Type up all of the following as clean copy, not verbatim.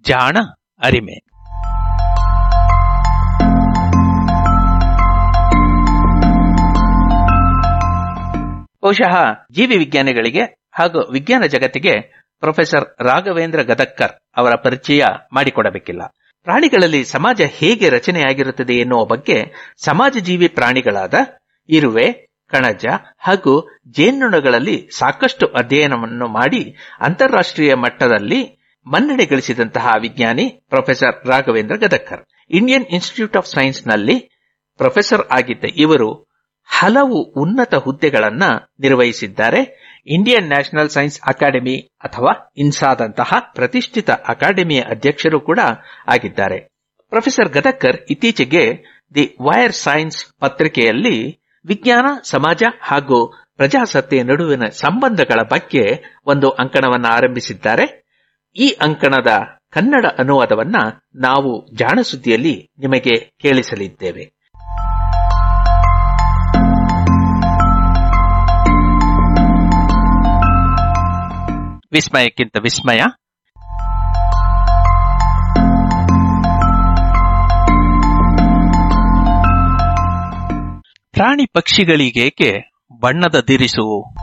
ಜಾಣ ಅರಿಮೆ. ಬಹುಶಃ ಜೀವಿ ವಿಜ್ಞಾನಿಗಳಿಗೆ ಹಾಗೂ ವಿಜ್ಞಾನ ಜಗತ್ತಿಗೆ ಪ್ರೊಫೆಸರ್ ರಾಘವೇಂದ್ರ ಗದಕ್ಕರ್ ಅವರ ಪರಿಚಯ ಮಾಡಿಕೊಡಬೇಕಿಲ್ಲ. ಪ್ರಾಣಿಗಳಲ್ಲಿ ಸಮಾಜ ಹೇಗೆ ರಚನೆಯಾಗಿರುತ್ತದೆ ಎನ್ನುವ ಬಗ್ಗೆ ಸಮಾಜ ಜೀವಿ ಪ್ರಾಣಿಗಳಾದ ಇರುವೆ, ಕಣಜ ಹಾಗೂ ಜೇನುನೊಣಗಳಲ್ಲಿ ಸಾಕಷ್ಟು ಅಧ್ಯಯನವನ್ನು ಮಾಡಿ ಅಂತಾರಾಷ್ಟ್ರೀಯ ಮಟ್ಟದಲ್ಲಿ ಮನ್ನಣೆ ಗಳಿಸಿದಂತಹ ವಿಜ್ಞಾನಿ professor Raghavendra Gadagkar. Indian institute of science ನಲ್ಲಿ ಪ್ರೊಫೆಸರ್ ಆಗಿದ್ದ ಇವರು ಹಲವು ಉನ್ನತ ಹುದ್ದೆಗಳನ್ನ ನಿರ್ವಹಿಸಿದ್ದಾರೆ. ಇಂಡಿಯನ್ ನ್ಯಾಷನಲ್ ಸೈನ್ಸ್ ಅಕಾಡೆಮಿ ಅಥವಾ ಇನ್ಸಾದಂತಹ ಪ್ರತಿಷ್ಠಿತ ಅಕಾಡೆಮಿಯ ಅಧ್ಯಕ್ಷರು ಕೂಡ ಆಗಿದ್ದಾರೆ. ಪ್ರೊಫೆಸರ್ ಗದಕ್ಕರ್ ಇತ್ತೀಚೆಗೆ ದಿ ವೈರ್ ಸೈನ್ಸ್ ಪತ್ರಿಕೆಯಲ್ಲಿ ವಿಜ್ಞಾನ, ಸಮಾಜ ಹಾಗೂ ಪ್ರಜಾಸತ್ತೆಯ ನಡುವಿನ ಸಂಬಂಧಗಳ ಬಗ್ಗೆ ಒಂದು ಅಂಕಣವನ್ನು ಆರಂಭಿಸಿದ್ದಾರೆ. ಈ ಅಂಕಣದ ಕನ್ನಡ ಅನುವಾದವನ್ನ ನಾವು ಜಾಣ ಸುದ್ದಿಯಲ್ಲಿ ನಿಮಗೆ ಕೇಳಿಸಲಿದ್ದೇವೆ. ವಿಸ್ಮಯಕ್ಕಿಂತ ವಿಸ್ಮಯ. ಪ್ರಾಣಿ ಪಕ್ಷಿಗಳಿಗೇಕೆ ಬಣ್ಣದ ದಿರಿಸು?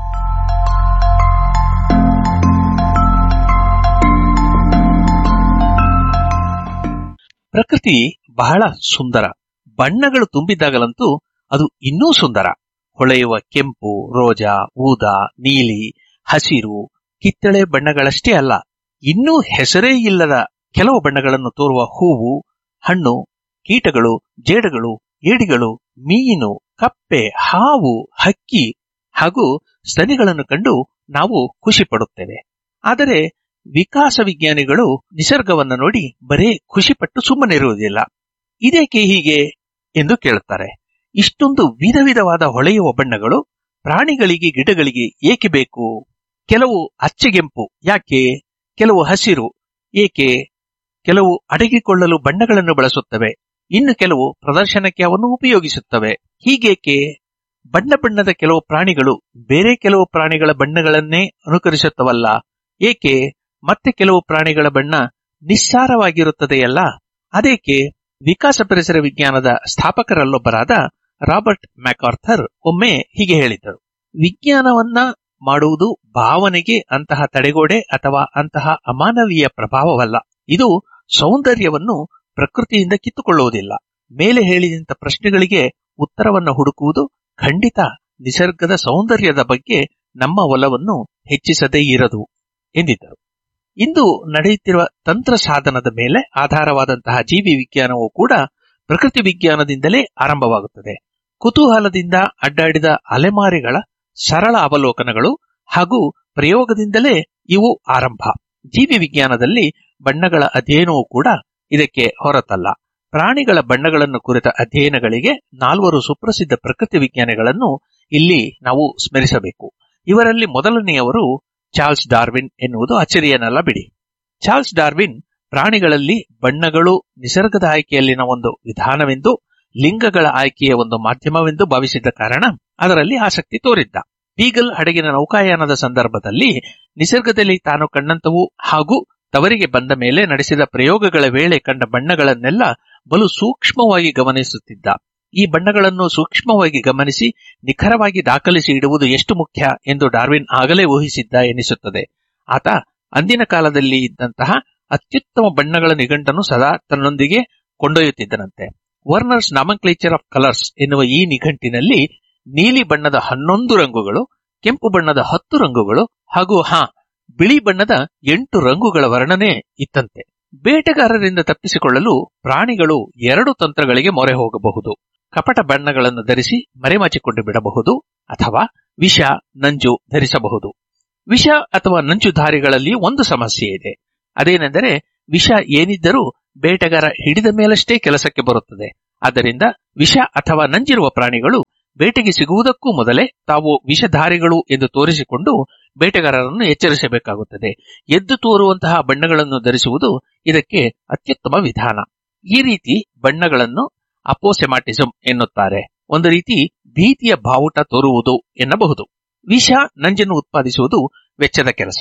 ಪ್ರಕೃತಿ ಬಹಳ ಸುಂದರ. ಬಣ್ಣಗಳು ತುಂಬಿದ್ದಾಗಲಂತೂ ಅದು ಇನ್ನೂ ಸುಂದರ. ಹೊಳೆಯುವ ಕೆಂಪು, ರೋಜಾ, ಊದಾ, ನೀಲಿ, ಹಸಿರು, ಕಿತ್ತಳೆ ಬಣ್ಣಗಳಷ್ಟೇ ಅಲ್ಲ, ಇನ್ನೂ ಹೆಸರೇ ಇಲ್ಲದ ಕೆಲವು ಬಣ್ಣಗಳನ್ನು ತೋರುವ ಹೂವು, ಹಣ್ಣು, ಕೀಟಗಳು, ಜೇಡಗಳು, ಏಡಿಗಳು, ಮೀನು, ಕಪ್ಪೆ, ಹಾವು, ಹಕ್ಕಿ ಹಾಗೂ ಸ್ತನಿಗಳನ್ನು ಕಂಡು ನಾವು ಖುಷಿ ಪಡುತ್ತೇವೆ. ಆದರೆ ವಿಕಾಸ ವಿಜ್ಞಾನಿಗಳು ನಿಸರ್ಗವನ್ನು ನೋಡಿ ಬರೇ ಖುಷಿಪಟ್ಟು ಸುಮ್ಮನಿರುವುದಿಲ್ಲ. ಇದೇಕೆ ಹೀಗೆ ಎಂದು ಕೇಳುತ್ತಾರೆ. ಇಷ್ಟೊಂದು ವಿಧ ವಿಧವಾದ ಹೊಳೆಯುವ ಬಣ್ಣಗಳು ಪ್ರಾಣಿಗಳಿಗೆ, ಗಿಡಗಳಿಗೆ ಏಕೆ ಬೇಕು? ಕೆಲವು ಅಚ್ಚಗೆಂಪು ಯಾಕೆ? ಕೆಲವು ಹಸಿರು ಏಕೆ? ಕೆಲವು ಅಡಗಿಕೊಳ್ಳಲು ಬಣ್ಣಗಳನ್ನು ಬಳಸುತ್ತವೆ, ಇನ್ನು ಕೆಲವು ಪ್ರದರ್ಶನಕ್ಕೆ ಅವನ್ನು ಉಪಯೋಗಿಸುತ್ತವೆ. ಹೀಗೇಕೆ? ಬಣ್ಣ ಬಣ್ಣದ ಕೆಲವು ಪ್ರಾಣಿಗಳು ಬೇರೆ ಕೆಲವು ಪ್ರಾಣಿಗಳ ಬಣ್ಣಗಳನ್ನೇ ಅನುಕರಿಸುತ್ತವಲ್ಲ, ಏಕೆ? ಮತ್ತೆ ಕೆಲವು ಪ್ರಾಣಿಗಳ ಬಣ್ಣ ನಿಸ್ಸಾರವಾಗಿರುತ್ತದೆಯಲ್ಲ, ಅದೇಕೆ? ವಿಕಾಸ ಪರಿಸರ ವಿಜ್ಞಾನದ ಸ್ಥಾಪಕರಲ್ಲೊಬ್ಬರಾದ ರಾಬರ್ಟ್ ಮ್ಯಾಕಾರ್ಥರ್ ಒಮ್ಮೆ ಹೀಗೆ ಹೇಳಿದ್ದರು: ವಿಜ್ಞಾನವನ್ನ ಮಾಡುವುದು ಭಾವನೆಗೆ ಅಂತಹ ತಡೆಗೋಡೆ ಅಥವಾ ಅಂತಹ ಅಮಾನವೀಯ ಪ್ರಭಾವವಲ್ಲ. ಇದು ಸೌಂದರ್ಯವನ್ನು ಪ್ರಕೃತಿಯಿಂದ ಕಿತ್ತುಕೊಳ್ಳುವುದಿಲ್ಲ. ಮೇಲೆ ಹೇಳಿದಂಥ ಪ್ರಶ್ನೆಗಳಿಗೆ ಉತ್ತರವನ್ನು ಹುಡುಕುವುದು ಖಂಡಿತ ನಿಸರ್ಗದ ಸೌಂದರ್ಯದ ಬಗ್ಗೆ ನಮ್ಮ ಒಲವನ್ನು ಹೆಚ್ಚಿಸದೇ ಇರದು ಎಂದಿದ್ದರು. ಇಂದು ನಡೆಯುತ್ತಿರುವ ತಂತ್ರ ಸಾಧನದ ಮೇಲೆ ಆಧಾರವಾದಂತಹ ಜೀವಿ ವಿಜ್ಞಾನವೂ ಕೂಡ ಪ್ರಕೃತಿ ವಿಜ್ಞಾನದಿಂದಲೇ ಆರಂಭವಾಗುತ್ತದೆ. ಕುತೂಹಲದಿಂದ ಅಡ್ಡಾಡಿದ ಅಲೆಮಾರಿಗಳ ಸರಳ ಅವಲೋಕನಗಳು ಹಾಗೂ ಪ್ರಯೋಗದಿಂದಲೇ ಇವು ಆರಂಭ. ಜೀವಿ ವಿಜ್ಞಾನದಲ್ಲಿ ಬಣ್ಣಗಳ ಅಧ್ಯಯನವೂ ಕೂಡ ಇದಕ್ಕೆ ಹೊರತಲ್ಲ. ಪ್ರಾಣಿಗಳ ಬಣ್ಣಗಳನ್ನು ಕುರಿತ ಅಧ್ಯಯನಗಳಿಗೆ 4 ಸುಪ್ರಸಿದ್ಧ ಪ್ರಕೃತಿ ವಿಜ್ಞಾನಿಗಳನ್ನು ಇಲ್ಲಿ ನಾವು ಸ್ಮರಿಸಬೇಕು. ಇವರಲ್ಲಿ ಮೊದಲನೆಯವರು ಚಾರ್ಲ್ಸ್ ಡಾರ್ವಿನ್ ಎನ್ನುವುದು ಅಚ್ಚರಿಯೇನಲ್ಲ ಬಿಡಿ. ಚಾರ್ಲ್ಸ್ ಡಾರ್ವಿನ್ ಪ್ರಾಣಿಗಳಲ್ಲಿ ಬಣ್ಣಗಳು ನಿಸರ್ಗದ ಆಯ್ಕೆಯಲ್ಲಿನ ಒಂದು ವಿಧಾನವೆಂದು, ಲಿಂಗಗಳ ಆಯ್ಕೆಯ ಒಂದು ಮಾಧ್ಯಮವೆಂದು ಭಾವಿಸಿದ್ದ ಕಾರಣ ಅದರಲ್ಲಿ ಆಸಕ್ತಿ ತೋರಿದ್ದ. ಬೀಗಲ್ ಹಡಗಿನ ನೌಕಾಯಾನದ ಸಂದರ್ಭದಲ್ಲಿ ನಿಸರ್ಗದಲ್ಲಿ ತಾನು ಕಂಡಂತವು ಹಾಗೂ ತವರಿಗೆ ಬಂದ ಮೇಲೆ ನಡೆಸಿದ ಪ್ರಯೋಗಗಳ ವೇಳೆ ಕಂಡ ಬಣ್ಣಗಳನ್ನೆಲ್ಲ ಬಲು ಸೂಕ್ಷ್ಮವಾಗಿ ಗಮನಿಸುತ್ತಿದ್ದ. ಈ ಬಣ್ಣಗಳನ್ನು ಸೂಕ್ಷ್ಮವಾಗಿ ಗಮನಿಸಿ ನಿಖರವಾಗಿ ದಾಖಲಿಸಿ ಇಡುವುದು ಎಷ್ಟು ಮುಖ್ಯ ಎಂದು ಡಾರ್ವಿನ್ ಆಗಲೇ ಊಹಿಸಿದ್ದ ಎನಿಸುತ್ತದೆ. ಆತ ಅಂದಿನ ಕಾಲದಲ್ಲಿ ಇದ್ದಂತಹ ಅತ್ಯುತ್ತಮ ಬಣ್ಣಗಳ ನಿಘಂಟನ್ನು ಸದಾ ತನ್ನೊಂದಿಗೆ ಕೊಂಡೊಯ್ಯುತ್ತಿದ್ದನಂತೆ. ವರ್ನರ್ಸ್ ನಾಮನ್ಕ್ಲೇಚರ್ ಆಫ್ ಕಲರ್ಸ್ ಎನ್ನುವ ಈ ನಿಘಂಟಿನಲ್ಲಿ ನೀಲಿ ಬಣ್ಣದ 11 ರಂಗುಗಳು, ಕೆಂಪು ಬಣ್ಣದ 10 ರಂಗುಗಳು ಹಾಗೂ ಬಿಳಿ ಬಣ್ಣದ 8 ರಂಗುಗಳ ವರ್ಣನೆ ಇತ್ತಂತೆ. ಬೇಟೆಗಾರರಿಂದ ತಪ್ಪಿಸಿಕೊಳ್ಳಲು ಪ್ರಾಣಿಗಳು 2 ತಂತ್ರಗಳಿಗೆ ಮೊರೆ ಹೋಗಬಹುದು. ಕಪಟ ಬಣ್ಣಗಳನ್ನು ಧರಿಸಿ ಮರೆಮಾಚಿಕೊಂಡು ಬಿಡಬಹುದು, ಅಥವಾ ವಿಷ, ನಂಜು ಧರಿಸಬಹುದು. ವಿಷ ಅಥವಾ ನಂಜುಧಾರಿಗಳಲ್ಲಿ ಒಂದು ಸಮಸ್ಯೆ ಇದೆ. ಅದೇನೆಂದರೆ ವಿಷ ಏನಿದ್ದರೂ ಬೇಟೆಗಾರ ಹಿಡಿದ ಮೇಲಷ್ಟೇ ಕೆಲಸಕ್ಕೆ ಬರುತ್ತದೆ. ಆದ್ದರಿಂದ ವಿಷ ಅಥವಾ ನಂಜಿರುವ ಪ್ರಾಣಿಗಳು ಬೇಟೆಗೆ ಸಿಗುವುದಕ್ಕೂ ಮೊದಲೇ ತಾವು ವಿಷಧಾರಿಗಳು ಎಂದು ತೋರಿಸಿಕೊಂಡು ಬೇಟೆಗಾರರನ್ನು ಎಚ್ಚರಿಸಬೇಕಾಗುತ್ತದೆ. ಎದ್ದು ತೋರುವಂತಹ ಬಣ್ಣಗಳನ್ನು ಧರಿಸುವುದು ಇದಕ್ಕೆ ಅತ್ಯುತ್ತಮ ವಿಧಾನ. ಈ ರೀತಿ ಬಣ್ಣಗಳನ್ನು ಅಪೋಸೆಮಾಟಿಸಂ ಎನ್ನುತ್ತಾರೆ. ಒಂದು ರೀತಿ ಭೀತಿಯ ಬಾವುಟ ತೋರುವುದು ಎನ್ನಬಹುದು. ವಿಷ, ನಂಜನ್ನು ಉತ್ಪಾದಿಸುವುದು ವೆಚ್ಚದ ಕೆಲಸ.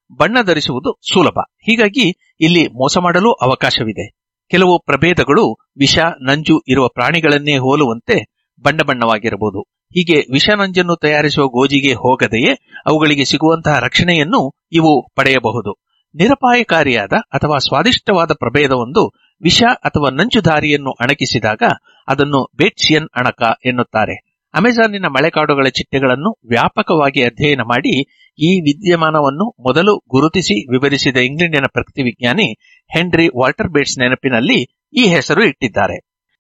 ಬಣ್ಣ ಧರಿಸುವುದು ಸುಲಭ. ಹೀಗಾಗಿ ಇಲ್ಲಿ ಮೋಸ ಮಾಡಲು ಅವಕಾಶವಿದೆ. ಕೆಲವು ಪ್ರಭೇದಗಳು ವಿಷ ನಂಜು ಇರುವ ಪ್ರಾಣಿಗಳನ್ನೇ ಹೋಲುವಂತೆ ಬಣ್ಣ ಬಣ್ಣವಾಗಿರಬಹುದು. ಹೀಗೆ ವಿಷ ನಂಜನ್ನು ತಯಾರಿಸುವ ಗೋಜಿಗೆ ಹೋಗದೆಯೇ ಅವುಗಳಿಗೆ ಸಿಗುವಂತಹ ರಕ್ಷಣೆಯನ್ನು ಇವು ಪಡೆಯಬಹುದು. ನಿರಪಾಯಕಾರಿಯಾದ ಅಥವಾ ಸ್ವಾದಿಷ್ಟವಾದ ಪ್ರಭೇದವೊಂದು ವಿಷ ಅಥವಾ ನಂಜುಧಾರಿಯನ್ನು ಅಣಕಿಸಿದಾಗ ಅದನ್ನು ಬೇಟ್ಸಿಯನ್ ಅಣಕ ಎನ್ನುತ್ತಾರೆ. ಅಮೆಜಾನಿನ ಮಳೆಕಾಡುಗಳ ಚಿಟ್ಟೆಗಳನ್ನು ವ್ಯಾಪಕವಾಗಿ ಅಧ್ಯಯನ ಮಾಡಿ ಈ ವಿದ್ಯಮಾನವನ್ನು ಮೊದಲು ಗುರುತಿಸಿ ವಿವರಿಸಿದ ಇಂಗ್ಲೆಂಡಿನ ಪ್ರಕೃತಿ ವಿಜ್ಞಾನಿ ಹೆನ್ರಿ ವಾಲ್ಟರ್ ಬೇಟ್ಸ್ ನೆನಪಿನಲ್ಲಿ ಈ ಹೆಸರು ಇಟ್ಟಿದ್ದಾರೆ.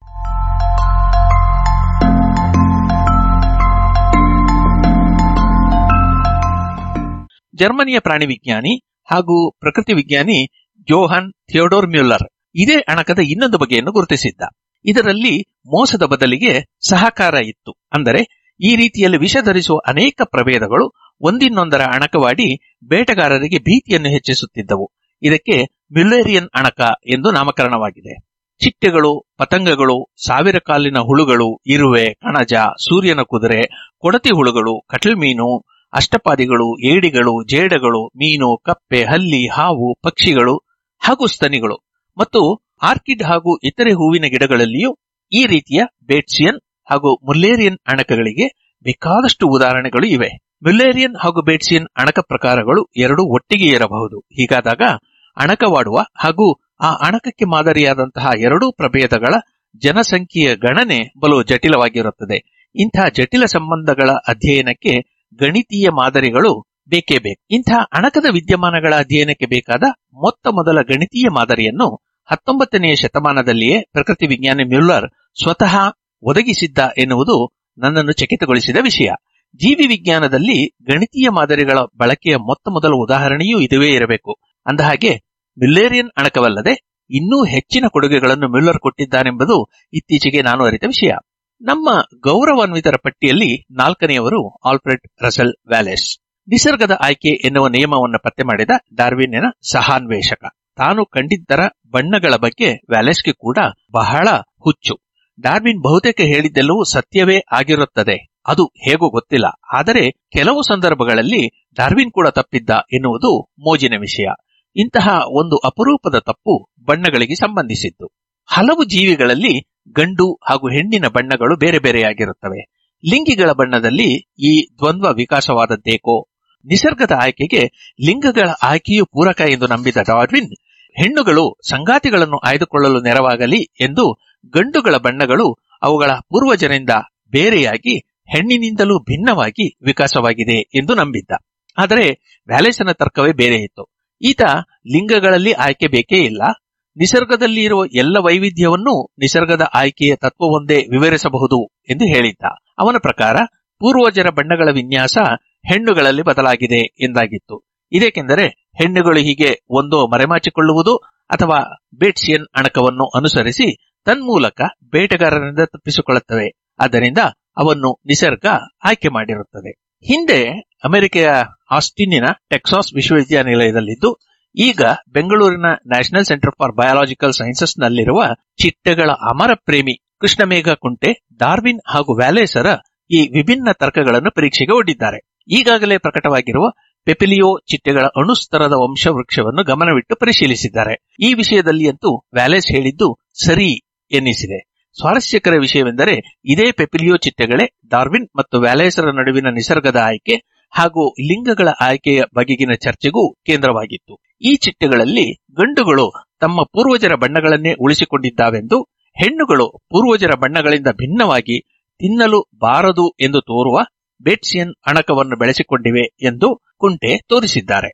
ಜರ್ಮನಿಯ ಪ್ರಾಣಿ ವಿಜ್ಞಾನಿ ಹಾಗೂ ಪ್ರಕೃತಿ ವಿಜ್ಞಾನಿ ಜೋಹನ್ ಥಿಯೋಡೋರ್ ಮ್ಯೂಲ್ಲರ್ ಇದೇ ಅಣಕದ ಇನ್ನೊಂದು ಬಗೆಯನ್ನು ಗುರುತಿಸಿದ್ದ. ಇದರಲ್ಲಿ ಮೋಸದ ಬದಲಿಗೆ ಸಹಕಾರ ಇತ್ತು. ಅಂದರೆ ಈ ರೀತಿಯಲ್ಲಿ ವಿಷ ಧರಿಸುವ ಅನೇಕ ಪ್ರಭೇದಗಳು ಒಂದಿನ್ನೊಂದರ ಅಣಕವಾಡಿ ಬೇಟೆಗಾರರಿಗೆ ಭೀತಿಯನ್ನು ಹೆಚ್ಚಿಸುತ್ತಿದ್ದವು. ಇದಕ್ಕೆ ಮ್ಯುಲ್ಲೇರಿಯನ್ ಅಣಕ ಎಂದು ನಾಮಕರಣವಾಗಿದೆ. ಚಿಟ್ಟೆಗಳು, ಪತಂಗಗಳು, 1000 ಕಾಲಿನ ಹುಳುಗಳು, ಇರುವೆ, ಕಣಜ, ಸೂರ್ಯನ ಕುದುರೆ, ಕೊಡತಿ ಹುಳುಗಳು, ಕಟಲ್ ಮೀನು, ಅಷ್ಟಪಾದಿಗಳು, ಏಡಿಗಳು, ಜೇಡಗಳು, ಮೀನು, ಕಪ್ಪೆ, ಹಲ್ಲಿ, ಹಾವು, ಪಕ್ಷಿಗಳು ಹಾಗೂ ಸ್ತನಿಗಳು ಮತ್ತು ಆರ್ಕಿಡ್ ಹಾಗೂ ಇತರೆ ಹೂವಿನ ಗಿಡಗಳಲ್ಲಿಯೂ ಈ ರೀತಿಯ ಬೇಟ್ಸಿಯನ್ ಹಾಗೂ ಮುಲ್ಲೇರಿಯನ್ ಅಣಕಗಳಿಗೆ ಬೇಕಾದಷ್ಟು ಉದಾಹರಣೆಗಳು ಇವೆ. ಮುಲ್ಲೇರಿಯನ್ ಹಾಗೂ ಬೇಟ್ಸಿಯನ್ ಅಣಕ ಪ್ರಕಾರಗಳು ಎರಡೂ ಒಟ್ಟಿಗೆ ಇರಬಹುದು. ಹೀಗಾದಾಗ ಅಣಕವಾಡುವ ಹಾಗೂ ಆ ಅಣಕಕ್ಕೆ ಮಾದರಿಯಾದಂತಹ ಎರಡೂ ಪ್ರಭೇದಗಳ ಜನಸಂಖ್ಯೆಯ ಗಣನೆ ಬಲು ಜಟಿಲವಾಗಿರುತ್ತದೆ. ಇಂಥ ಜಟಿಲ ಸಂಬಂಧಗಳ ಅಧ್ಯಯನಕ್ಕೆ ಗಣಿತೀಯ ಮಾದರಿಗಳು ಬೇಕೇ ಬೇಕು. ಇಂಥ ಅಣಕದ ವಿದ್ಯಮಾನಗಳ ಅಧ್ಯಯನಕ್ಕೆ ಬೇಕಾದ ಮೊದಲ ಗಣಿತೀಯ ಮಾದರಿಯನ್ನು 19ನೇ ಶತಮಾನದಲ್ಲಿಯೇ ಪ್ರಕೃತಿ ವಿಜ್ಞಾನಿ ಮ್ಯೂಲ್ಲರ್ ಸ್ವತಃ ಒದಗಿಸಿದ್ದ ಎನ್ನುವುದು ನನ್ನನ್ನು ಚಕಿತಗೊಳಿಸಿದ ವಿಷಯ. ಜೀವಿ ವಿಜ್ಞಾನದಲ್ಲಿ ಗಣಿತೀಯ ಮಾದರಿಗಳ ಬಳಕೆಯ ಮೊದಲ ಉದಾಹರಣೆಯೂ ಇದುವೇ ಇರಬೇಕು. ಅಂದಹಾಗೆ ಮ್ಯುಲ್ಲೇರಿಯನ್ ಅಣಕವಲ್ಲದೆ ಇನ್ನೂ ಹೆಚ್ಚಿನ ಕೊಡುಗೆಗಳನ್ನು ಮ್ಯೂಲ್ಲರ್ ಕೊಟ್ಟಿದ್ದಾನೆಂಬುದು ಇತ್ತೀಚೆಗೆ ನಾನು ಅರಿತ ವಿಷಯ. ನಮ್ಮ ಗೌರವಾನ್ವಿತರ ಪಟ್ಟಿಯಲ್ಲಿ 4ನೆಯವರು ಆಲ್ಫ್ರೆಡ್ ರಸೆಲ್ ವ್ಯಾಲೇಸ್. ನಿಸರ್ಗದ ಆಯ್ಕೆ ಎನ್ನುವ ನಿಯಮವನ್ನು ಪತ್ತೆ ಮಾಡಿದ ಡಾರ್ವಿನ್ನಿನ ಸಹಾನ್ವೇಷಕ. ತಾನು ಕಂಡಿದ್ದರ ಬಣ್ಣಗಳ ಬಗ್ಗೆ ವ್ಯಾಲೇಸ್ಗೆ ಕೂಡ ಬಹಳ ಹುಚ್ಚು. ಡಾರ್ವಿನ್ ಬಹುತೇಕ ಹೇಳಿದ್ದೆಲ್ಲವೂ ಸತ್ಯವೇ ಆಗಿರುತ್ತದೆ, ಅದು ಹೇಗೋ ಗೊತ್ತಿಲ್ಲ. ಆದರೆ ಕೆಲವು ಸಂದರ್ಭಗಳಲ್ಲಿ ಡಾರ್ವಿನ್ ಕೂಡ ತಪ್ಪಿದ್ದ ಎನ್ನುವುದು ಮೋಜಿನ ವಿಷಯ. ಇಂತಹ ಒಂದು ಅಪರೂಪದ ತಪ್ಪು ಬಣ್ಣಗಳಿಗೆ ಸಂಬಂಧಿಸಿದ್ದು. ಹಲವು ಜೀವಿಗಳಲ್ಲಿ ಗಂಡು ಹಾಗೂ ಹೆಣ್ಣಿನ ಬಣ್ಣಗಳು ಬೇರೆ ಬೇರೆಯಾಗಿರುತ್ತವೆ. ಲಿಂಗಿಗಳ ಬಣ್ಣದಲ್ಲಿ ಈ ದ್ವಂದ್ವ ವಿಕಾಸವಾದದ್ದೇಕೋ? ನಿಸರ್ಗದ ಆಯ್ಕೆಗೆ ಲಿಂಗಗಳ ಆಯ್ಕೆಯೂ ಪೂರಕ ಎಂದು ನಂಬಿದ ಡಾರ್ವಿನ್ ಹೆಣ್ಣುಗಳು ಸಂಗಾತಿಗಳನ್ನು ಆಯ್ದುಕೊಳ್ಳಲು ನೆರವಾಗಲಿ ಎಂದು ಗಂಡುಗಳ ಬಣ್ಣಗಳು ಅವುಗಳ ಪೂರ್ವಜರಿಂದ ಬೇರೆಯಾಗಿ ಹೆಣ್ಣಿನಿಂದಲೂ ಭಿನ್ನವಾಗಿ ವಿಕಾಸವಾಗಿದೆ ಎಂದು ನಂಬಿದ್ದ. ಆದರೆ ವ್ಯಾಲೇಸನ ತರ್ಕವೇ ಬೇರೆ ಇತ್ತು. ಈತ ಲಿಂಗಗಳಲ್ಲಿ ಆಯ್ಕೆ ಬೇಕೇ ಇಲ್ಲ, ನಿಸರ್ಗದಲ್ಲಿ ಇರುವ ಎಲ್ಲ ವೈವಿಧ್ಯವನ್ನು ನಿಸರ್ಗದ ಆಯ್ಕೆಯ ತತ್ವವೊಂದೇ ವಿವರಿಸಬಹುದು ಎಂದು ಹೇಳಿದ್ದ. ಅವನ ಪ್ರಕಾರ ಪೂರ್ವಜರ ಬಣ್ಣಗಳ ವಿನ್ಯಾಸ ಹೆಣ್ಣುಗಳಲ್ಲಿ ಬದಲಾಗಿದೆ ಎಂದಾಗಿತ್ತು. ಇದೇಕೆಂದರೆ ಹೆಣ್ಣುಗಳು ಹೀಗೆ ಒಂದೋ ಮರೆಮಾಚಿಕೊಳ್ಳುವುದು ಅಥವಾ ಬೇಟ್ಸಿಯನ್ ಅಣಕವನ್ನು ಅನುಸರಿಸಿ ತನ್ಮೂಲಕ ಬೇಟೆಗಾರರಿಂದ ತಪ್ಪಿಸಿಕೊಳ್ಳುತ್ತವೆ. ಆದ್ದರಿಂದ ಅವನ್ನು ನಿಸರ್ಗ ಆಯ್ಕೆ ಮಾಡಿರುತ್ತದೆ. ಹಿಂದೆ ಅಮೆರಿಕೆಯ ಆಸ್ಟಿನ್ನಿನ ಟೆಕ್ಸಾಸ್ ವಿಶ್ವವಿದ್ಯಾನಿಲಯದಲ್ಲಿದ್ದು ಈಗ ಬೆಂಗಳೂರಿನ national centre for biological sciences ನಲ್ಲಿರುವ ಚಿಟ್ಟೆಗಳ ಅಮರ ಪ್ರೇಮಿ ಕೃಷ್ಣಮೇಘ ಕುಂಟೆ ಡಾರ್ವಿನ್ ಹಾಗೂ ವ್ಯಾಲೇಸರ ಈ ವಿಭಿನ್ನ ತರ್ಕಗಳನ್ನು ಪರೀಕ್ಷೆಗೆ ಒಡ್ಡಿದ್ದಾರೆ. ಈಗಾಗಲೇ ಪ್ರಕಟವಾಗಿರುವ ಪೆಪಿಲಿಯೋ ಚಿಟ್ಟೆಗಳ ಅಣುಸ್ತರದ ವಂಶವೃಕ್ಷವನ್ನು ಗಮನವಿಟ್ಟು ಪರಿಶೀಲಿಸಿದ್ದಾರೆ. ಈ ವಿಷಯದಲ್ಲಿ ಅಂತೂ ವ್ಯಾಲೇಸ್ ಹೇಳಿದ್ದು ಸರಿ ಎನ್ನಿಸಿದೆ. ಸ್ವಾರಸ್ಯಕರ ವಿಷಯವೆಂದರೆ ಇದೇ ಪೆಪಿಲಿಯೋ ಚಿಟ್ಟೆಗಳೇ ಡಾರ್ವಿನ್ ಮತ್ತು ವ್ಯಾಲೇಸರ ನಡುವಿನ ನಿಸರ್ಗದ ಆಯ್ಕೆ ಹಾಗೂ ಲಿಂಗಗಳ ಆಯ್ಕೆಯ ಬಗೆಗಿನ ಚರ್ಚೆಗೂ ಕೇಂದ್ರವಾಗಿತ್ತು. ಈ ಚಿಟ್ಟೆಗಳಲ್ಲಿ ಗಂಡುಗಳು ತಮ್ಮ ಪೂರ್ವಜರ ಬಣ್ಣಗಳನ್ನೇ ಉಳಿಸಿಕೊಂಡಿದ್ದಾವೆಂದು, ಹೆಣ್ಣುಗಳು ಪೂರ್ವಜರ ಬಣ್ಣಗಳಿಂದ ಭಿನ್ನವಾಗಿ ತಿನ್ನಲು ಬಾರದು ಎಂದು ತೋರುವ ಬೇಟ್ಸಿಯನ್ ಅಣಕವನ್ನು ಬೆಳೆಸಿಕೊಂಡಿವೆ ಎಂದು ಕುಂಟೆ ತೋರಿಸಿದ್ದಾರೆ.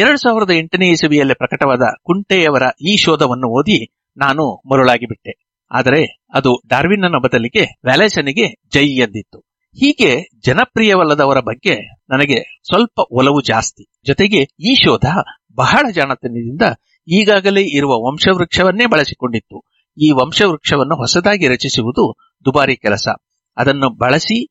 2008ನೇ ಇಸವಿಯಲ್ಲಿ ಪ್ರಕಟವಾದ ಕುಂಟೆಯವರ ಈ ಶೋಧವನ್ನು ಓದಿ ನಾನು ಮರುಳಾಗಿಬಿಟ್ಟೆ. ಆದರೆ ಅದು ಡಾರ್ವಿನ್ನನ ಬದಲಿಗೆ ವ್ಯಾಲೇಸನಿಗೆ ಜೈ ಎಂದಿತ್ತು. ಹೀಗೆ ಜನಪ್ರಿಯವಲ್ಲದವರ ಬಗ್ಗೆ ನನಗೆ ಸ್ವಲ್ಪ ಒಲವು ಜಾಸ್ತಿ. ಜೊತೆಗೆ ಈ ಶೋಧ ಬಹಳ ಜಾಣತನದಿಂದ ಈಗಾಗಲೇ ಇರುವ ವಂಶವೃಕ್ಷವನ್ನೇ ಬಳಸಿಕೊಂಡಿತ್ತು. ಈ ವಂಶವೃಕ್ಷವನ್ನು ಹೊಸದಾಗಿ ರಚಿಸುವುದು ದುಬಾರಿ ಕೆಲಸ. ಅದನ್ನು ಬಳಸಿ